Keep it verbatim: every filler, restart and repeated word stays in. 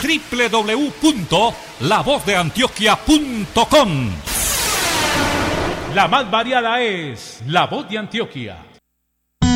doble u doble u doble u punto la voz de antioquia punto com. La más variada es La Voz de Antioquia.